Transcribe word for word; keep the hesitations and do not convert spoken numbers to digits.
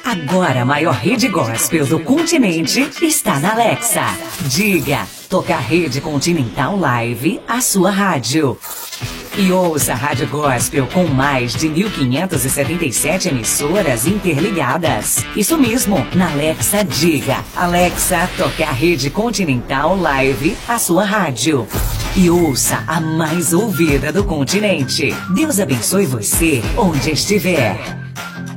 Agora a maior rede gospel do continente está na Alexa. Diga, toca a Rede Continental Live, a sua rádio. E ouça a Rádio Gospel com mais de mil quinhentas e setenta e sete emissoras interligadas. Isso mesmo, na Alexa diga. Alexa, toca a Rede Continental Live, a sua rádio. E ouça a mais ouvida do continente. Deus abençoe você onde estiver.